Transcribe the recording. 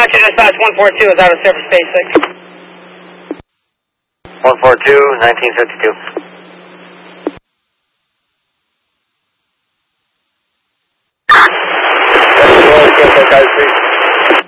Roger, dispatch 142 is out of service basic. 142, 1952. Guys, please.